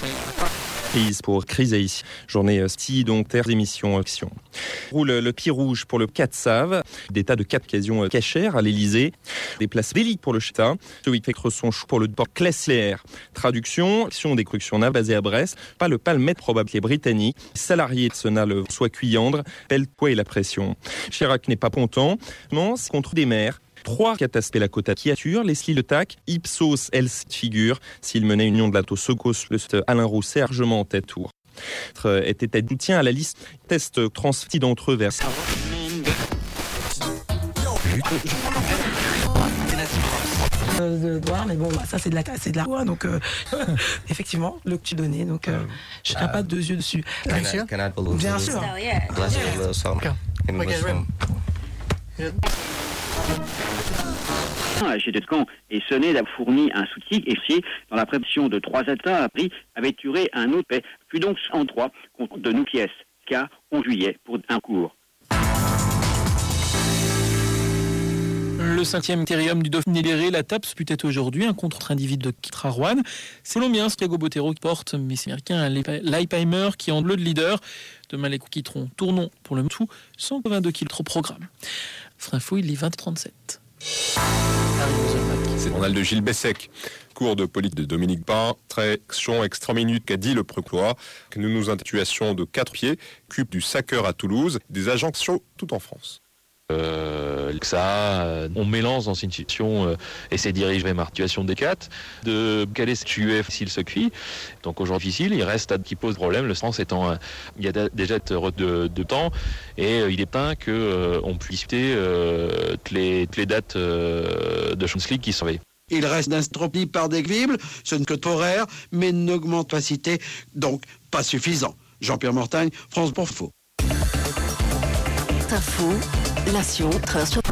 Prise pour Chrysaïs. Journée sti, donc terre d'émission action. Roule le pied rouge pour le 4 Save. Des tas de 4 occasions cachères à l'Elysée. Des places béliques pour le Chita. Celui qui fait son chou pour le port Clessler. Traduction, action des Cruxiona basée à Brest. Pas le palmet probable les Britanniques. Salarié de Sonal soit Cuyandre. Pelle poids et la pression. Chirac n'est pas content. Non, c'est contre des mers. 3 catastrophes la côte à Kiature, Leslie Le Tac, Ipsos, elle figure, s'il menait une union de l'Ato Socos, le Alain Rousset, largement en tête tour. Était soutien à la liste, test transfti d'entre eux vers. Mais bon, ça c'est de la loi, donc effectivement, le que tu donnais, donc je n'ai pas 2 yeux dessus. Bien sûr. Bien sûr. Chez Descamps et Sonnet a fourni un soutien et dans la préparation de 3 États avait tué un autre paix, puis donc en 3 contre de nous pièces, car 11 juillet pour un cours. Le 5e intérium du Dauphiné Libéré, la TAPS, peut-être aujourd'hui un contre-individu de Kitra Rouen. C'est Colombien, Thiago Botero qui porte, mais c'est américain, Leipheimer qui est en bleu de leader. Demain, les coups quitteront. Tournons pour le tout, 122 km au programme. Frinfo, il est 20h37. C'est le journal de Gilles Bessec. Cours de politique de Dominique Pain, traction extra minute qu'a dit le procureur, que nous nous situation de 4 pieds, cube du Saceur à Toulouse, des agents tout en France. On mélange dans une situation et c'est dirigé vers ma situation des 4 de caler ce UF s'il se cuit. Donc aujourd'hui difficile, il reste qui pose problème. Le sens étant il y a déjà de temps et il est pas que on puisse citer toutes les dates de Champions League qui sont veillées. Il reste d'instropie par décrible, ce n'est que temporaire, mais n'augmente pas cité, donc pas suffisant. Jean-Pierre Mortagne, France pour Faux. Info, Nation, train sur...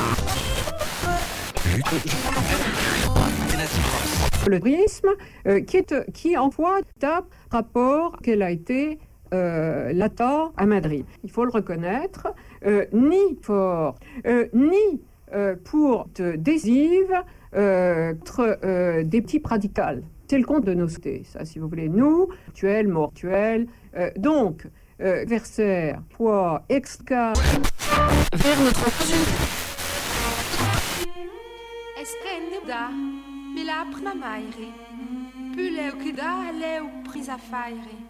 Le tourisme qui envoie tape rapport qu'elle a été l'ATA à Madrid. Il faut le reconnaître, ni fort, ni pour désive des petits radicales. C'est le compte de nos cités, ça, si vous voulez. Nous, actuels, mortuels, donc... Versaire, poids, exca. Vers notre Estende da, bila prima maire. Puleu que dá, leu prisa faire.